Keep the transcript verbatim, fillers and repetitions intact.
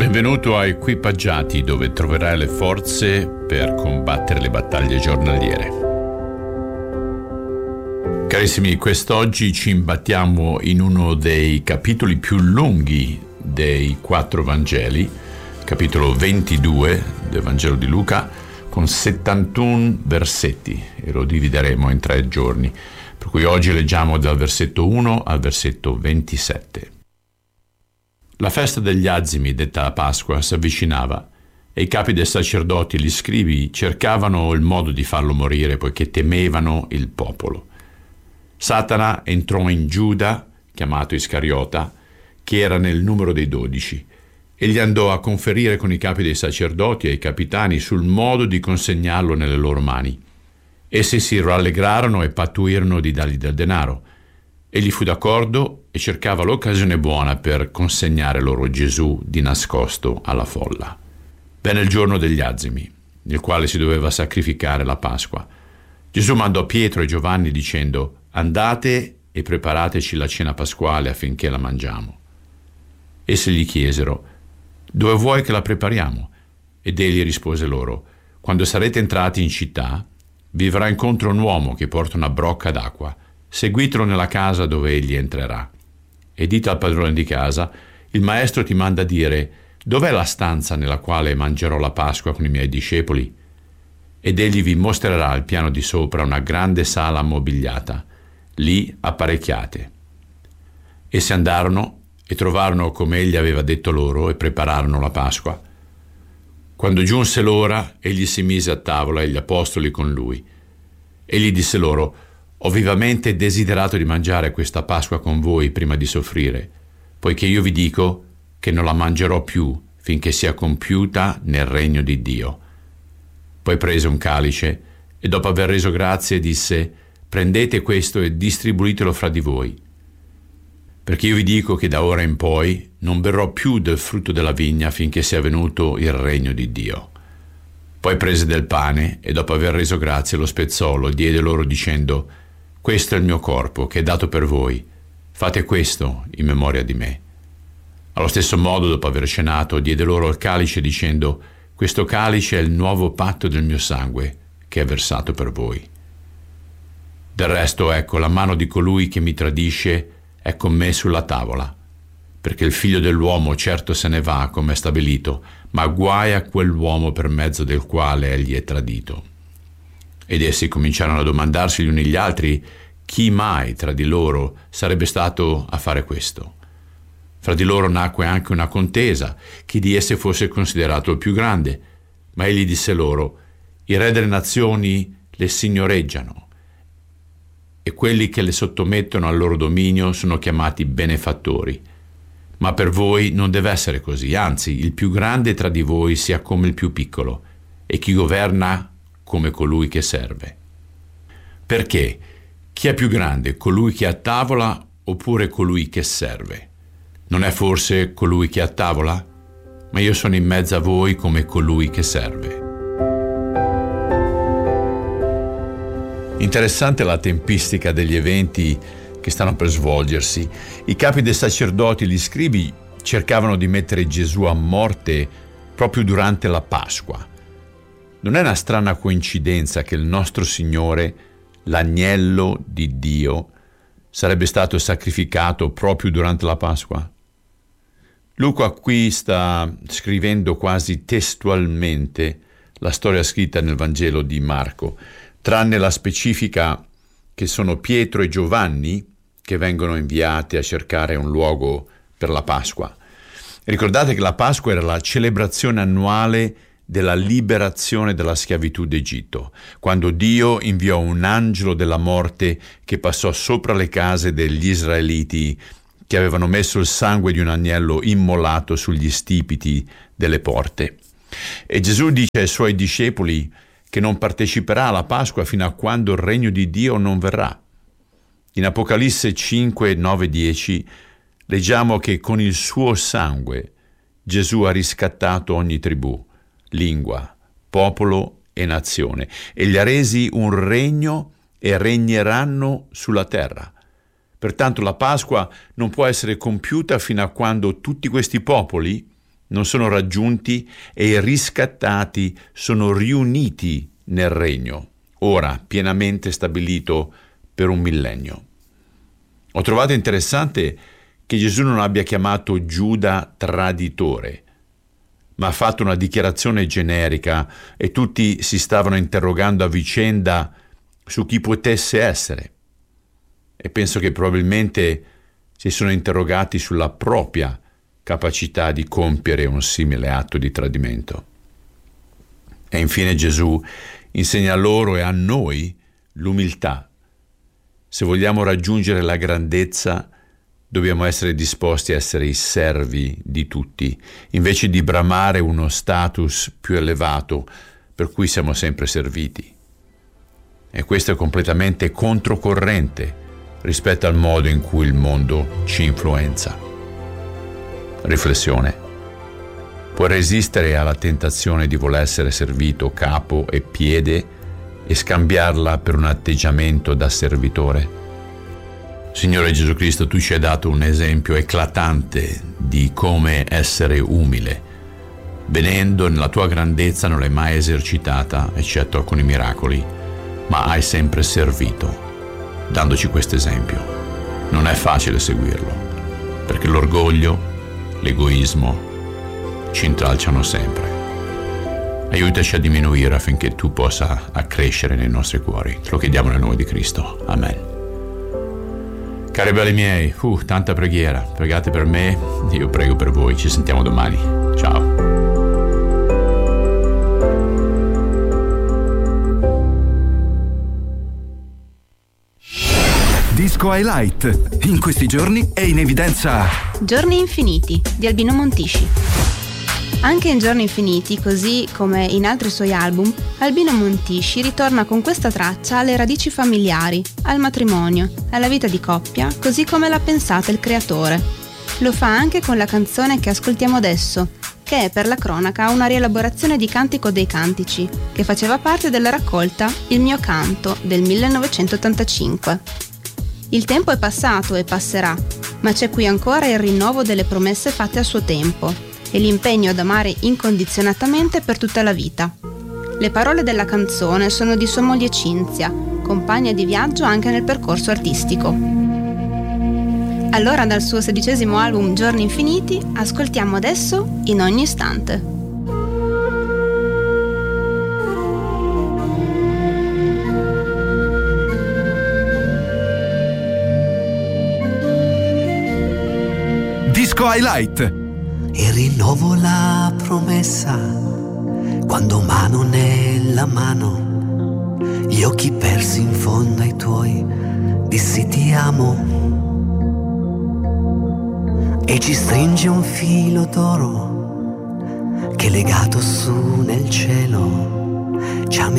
Benvenuto a Equipaggiati, dove troverai le forze per combattere le battaglie giornaliere. Carissimi, quest'oggi ci imbattiamo in uno dei capitoli più lunghi dei quattro Vangeli, capitolo ventidue del Vangelo di Luca, con settantuno versetti, e lo divideremo in tre giorni, per cui oggi leggiamo dal versetto uno al versetto ventisette. La festa degli azimi, detta la Pasqua, si avvicinava e i capi dei sacerdoti e gli scribi cercavano il modo di farlo morire, poiché temevano il popolo. Satana entrò in Giuda, chiamato Iscariota, che era nel numero dei dodici, e gli andò a conferire con i capi dei sacerdoti e i capitani sul modo di consegnarlo nelle loro mani. Essi si rallegrarono e pattuirono di dargli del denaro. Egli fu d'accordo e cercava l'occasione buona per consegnare loro Gesù di nascosto alla folla. Venne il giorno degli azimi, nel quale si doveva sacrificare la Pasqua. Gesù mandò Pietro e Giovanni dicendo: «Andate e preparateci la cena pasquale affinché la mangiamo». Essi gli chiesero: «Dove vuoi che la prepariamo?» Ed egli rispose loro: «Quando sarete entrati in città, vi verrà incontro un uomo che porta una brocca d'acqua. Seguitelo nella casa dove egli entrerà. E dite al padrone di casa: il maestro ti manda a dire: dov'è la stanza nella quale mangerò la Pasqua con i miei discepoli? Ed egli vi mostrerà al piano di sopra una grande sala ammobiliata. Lì apparecchiate». Essi andarono e trovarono come egli aveva detto loro e prepararono la Pasqua. Quando giunse l'ora, egli si mise a tavola e gli apostoli con lui. Egli disse loro: «Ho vivamente desiderato di mangiare questa Pasqua con voi prima di soffrire, poiché io vi dico che non la mangerò più finché sia compiuta nel regno di Dio». Poi prese un calice e dopo aver reso grazie disse: «Prendete questo e distribuitelo fra di voi. Perché io vi dico che da ora in poi non berrò più del frutto della vigna finché sia venuto il regno di Dio». Poi prese del pane e dopo aver reso grazie lo spezzò, lo diede loro dicendo: «Questo è il mio corpo che è dato per voi. Fate questo in memoria di me». Allo stesso modo, dopo aver cenato, diede loro il calice dicendo: «Questo calice è il nuovo patto del mio sangue che è versato per voi. Del resto, ecco, la mano di colui che mi tradisce è con me sulla tavola, perché il figlio dell'uomo certo se ne va come è stabilito, ma guai a quell'uomo per mezzo del quale egli è tradito». Ed essi cominciarono a domandarsi gli uni gli altri chi mai tra di loro sarebbe stato a fare questo. Fra di loro nacque anche una contesa, chi di esse fosse considerato il più grande. Ma egli disse loro: «I re delle nazioni le signoreggiano, e quelli che le sottomettono al loro dominio sono chiamati benefattori. Ma per voi non deve essere così, anzi, il più grande tra di voi sia come il più piccolo, e chi governa come colui che serve. Perché chi è più grande, colui che è a tavola oppure colui che serve? Non è forse colui che è a tavola? Ma io sono in mezzo a voi come colui che serve». Interessante la tempistica degli eventi che stanno per svolgersi. I capi dei sacerdoti e gli scribi cercavano di mettere Gesù a morte proprio durante la Pasqua. Non è una strana coincidenza che il nostro Signore, l'agnello di Dio, sarebbe stato sacrificato proprio durante la Pasqua? Luca qui sta scrivendo quasi testualmente la storia scritta nel Vangelo di Marco, tranne la specifica che sono Pietro e Giovanni che vengono inviati a cercare un luogo per la Pasqua. Ricordate che la Pasqua era la celebrazione annuale della liberazione dalla schiavitù d'Egitto, quando Dio inviò un angelo della morte che passò sopra le case degli israeliti che avevano messo il sangue di un agnello immolato sugli stipiti delle porte. E Gesù dice ai suoi discepoli che non parteciperà alla Pasqua fino a quando il regno di Dio non verrà. In Apocalisse cinque, nove, dieci leggiamo che con il suo sangue Gesù ha riscattato ogni tribù, lingua, popolo e nazione, e li ha resi un regno e regneranno sulla terra. Pertanto la Pasqua non può essere compiuta fino a quando tutti questi popoli non sono raggiunti e i riscattati sono riuniti nel regno, ora pienamente stabilito per un millennio. Ho trovato interessante che Gesù non abbia chiamato Giuda traditore, ma ha fatto una dichiarazione generica e tutti si stavano interrogando a vicenda su chi potesse essere. E penso che probabilmente si sono interrogati sulla propria capacità di compiere un simile atto di tradimento. E infine Gesù insegna loro e a noi l'umiltà. Se vogliamo raggiungere la grandezza, dobbiamo essere disposti a essere i servi di tutti, invece di bramare uno status più elevato per cui siamo sempre serviti. E questo è completamente controcorrente rispetto al modo in cui il mondo ci influenza. Riflessione. Puoi resistere alla tentazione di voler essere servito capo e piede e scambiarla per un atteggiamento da servitore? Signore Gesù Cristo, tu ci hai dato un esempio eclatante di come essere umile. Venendo nella tua grandezza non l'hai mai esercitata, eccetto alcuni miracoli, ma hai sempre servito, dandoci questo esempio. Non è facile seguirlo, perché l'orgoglio, l'egoismo ci intralciano sempre. Aiutaci a diminuire affinché tu possa accrescere nei nostri cuori. Te lo chiediamo nel nome di Cristo. Amen. Cari belli miei, uh, tanta preghiera. Pregate per me, io prego per voi. Ci sentiamo domani. Ciao. Disco Highlight. In questi giorni è in evidenza Giorni Infiniti di Albino Montisci. Anche in Giorni Infiniti, così come in altri suoi album, Albino Montisci ritorna con questa traccia alle radici familiari, al matrimonio, alla vita di coppia, così come l'ha pensata il creatore. Lo fa anche con la canzone che ascoltiamo adesso, che è per la cronaca una rielaborazione di Cantico dei Cantici, che faceva parte della raccolta Il mio canto del millenovecentottantacinque. Il tempo è passato e passerà, ma c'è qui ancora il rinnovo delle promesse fatte a suo tempo e l'impegno ad amare incondizionatamente per tutta la vita. Le parole della canzone sono di sua moglie Cinzia, compagna di viaggio anche nel percorso artistico. Allora, dal suo sedicesimo album Giorni Infiniti, ascoltiamo adesso In ogni istante. Disco Highlight. E rinnovo la promessa quando mano nella mano, gli occhi persi in fondo ai tuoi, dissi ti amo. E ci stringe un filo d'oro che legato su nel cielo ci ha